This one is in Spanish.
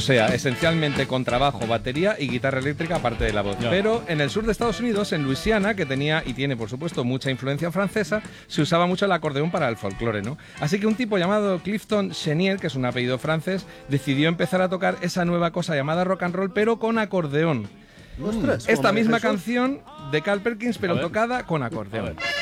sea, esencialmente contrabajo, batería y guitarra eléctrica aparte de la voz. Pero en el sur de Estados Unidos, en Luisiana, que tenía y tiene por supuesto mucha influencia francesa, se usaba mucho el acordeón para el folclore, ¿no? Así que un tipo llamado Clifton Chenier, que es un apellido francés, decidió empezar a tocar esa nueva cosa llamada rock and roll, pero con acordeón. Ostras, Esta misma canción de Carl Perkins, pero tocada con A acordeón. ver.